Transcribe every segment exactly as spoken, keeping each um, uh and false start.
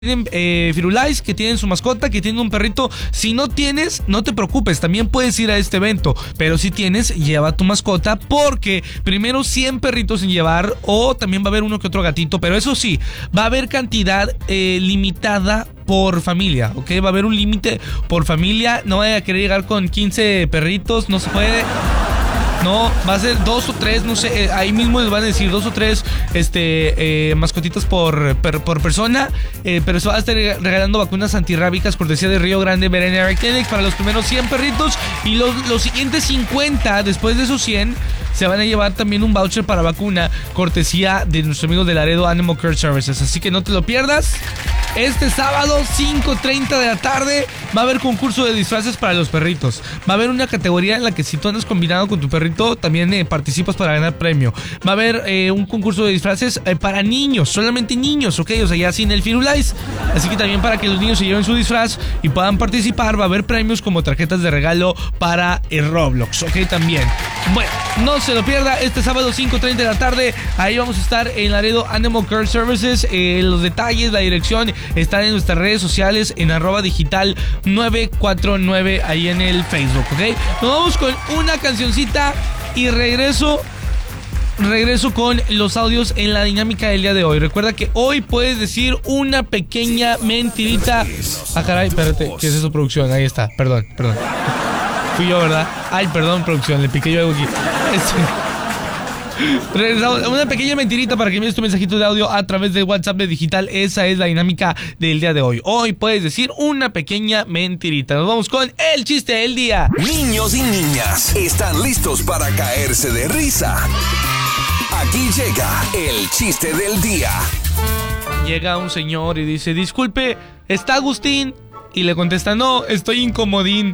tienen eh, Firulais, que tienen su mascota, que tienen un perrito. Si no tienes, no te preocupes, también puedes ir a este evento. Pero si tienes, lleva tu mascota, porque primero cien perritos en llevar, o también va a haber uno que otro gatito. Pero eso sí, va a haber cantidad eh, limitada por familia, ¿ok? Va a haber un límite por familia. No vaya a querer llegar con quince perritos, no se puede. No, va a ser dos o tres, no sé, eh, ahí mismo les van a decir dos o tres este, eh, mascotitas por, per, por persona, eh, pero se va a estar regalando vacunas antirrábicas cortesía de Río Grande Veterinary Clinic para los primeros cien perritos, y los, los siguientes cincuenta, después de esos cien, se van a llevar también un voucher para vacuna cortesía de nuestros amigos de Laredo Animal Care Services, así que no te lo pierdas. Este sábado, cinco treinta de la tarde, va a haber concurso de disfraces para los perritos. Va a haber una categoría en la que si tú andas combinado con tu perrito, también eh, participas para ganar premio. Va a haber eh, un concurso de disfraces eh, para niños, solamente niños, ¿ok? O sea, ya sin el Firulais. Así que también para que los niños se lleven su disfraz y puedan participar, va a haber premios como tarjetas de regalo para el Roblox, ¿ok? También. Bueno, no se lo pierda, este sábado cinco treinta de la tarde, ahí vamos a estar en Laredo Animal Care Services. Eh, los detalles, la dirección están en nuestras redes sociales, en arroba digital nueve cuatro nueve, ahí en el Facebook, ¿ok? Nos vamos con una cancioncita y regreso Regreso con los audios en la dinámica del día de hoy. Recuerda que hoy puedes decir una pequeña mentirita. Ah, caray, espérate, ¿qué es eso, producción? Ahí está, perdón, perdón. Fui yo, ¿verdad? Ay, perdón, producción, le piqué yo algo aquí. Regresamos. Una pequeña mentirita para que envíes tu mensajito de audio a través de WhatsApp de Digital. Esa es la dinámica del día de hoy. Hoy puedes decir una pequeña mentirita. Nos vamos con el chiste del día. Niños y niñas están listos para caerse de risa. Aquí llega el chiste del día. Llega un señor y dice: disculpe, ¿está Agustín? Y le contesta: no, estoy incomodín.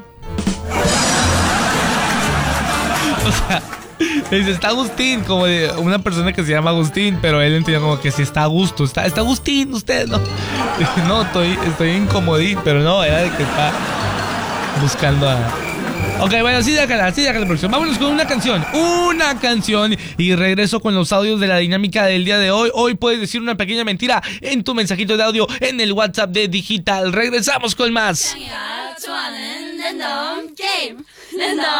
O sea, dice: está Agustín, como de una persona que se llama Agustín, pero él entiende como que si está a gusto. Está, está Agustín, usted no. No, estoy, estoy incomodín, pero no, era de que está buscando a... Ok, bueno, sí, déjala, sí, déjala, producción. Vámonos con una canción, una canción, y regreso con los audios de la dinámica del día de hoy. Hoy puedes decir una pequeña mentira en tu mensajito de audio en el WhatsApp de Digital. Regresamos con más.